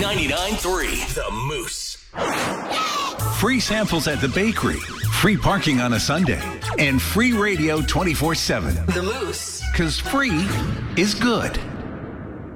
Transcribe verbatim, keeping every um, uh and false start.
ninety-nine point three The Moose. Free samples at the bakery, free parking on a Sunday, and free radio twenty-four seven. The Moose. Because free is good.